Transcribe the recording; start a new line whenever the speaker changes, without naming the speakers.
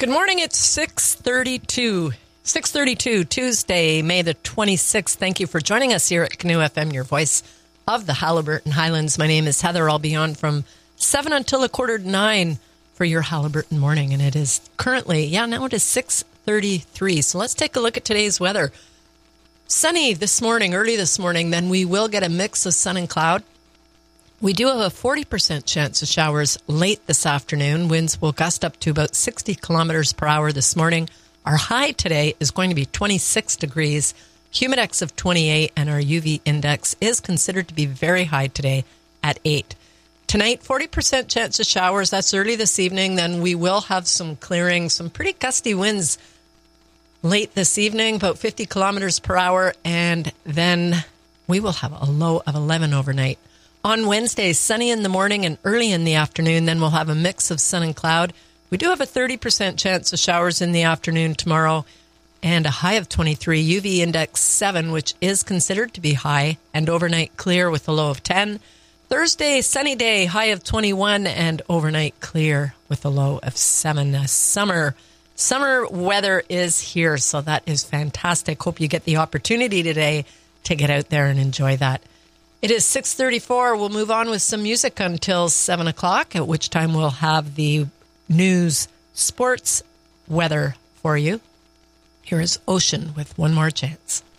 Good morning. It's 6:32 Tuesday, May the 26th. Thank you for joining us here at Canoe FM, your voice of the Haliburton Highlands. My name is Heather. I'll be on from 7 until 8:45 for your Haliburton morning. And it is currently, now it is 6:33. So let's take a look at today's weather. Sunny this morning, early this morning, then we will get a mix of sun and cloud. We do have a 40% chance of showers late this afternoon. Winds will gust up to about 60 kilometers per hour this morning. Our high today is going to be 26 degrees, humidex of 28, and our UV index is considered to be very high today at 8. Tonight, 40% chance of showers. That's early this evening. Then we will have some clearing, some pretty gusty winds late this evening, about 50 kilometers per hour, and then we will have a low of 11 overnight. On Wednesday, sunny in the morning and early in the afternoon. Then we'll have a mix of sun and cloud. We do have a 30% chance of showers in the afternoon tomorrow and a high of 23, UV index 7, which is considered to be high, and overnight clear with a low of 10. Thursday, sunny day, high of 21, and overnight clear with a low of 7. Summer weather is here, so that is fantastic. Hope you get the opportunity today to get out there and enjoy that. It is 6:34. We'll move on with some music until 7 o'clock, at which time we'll have the news, sports, weather for you. Here is Ocean with One More Chance.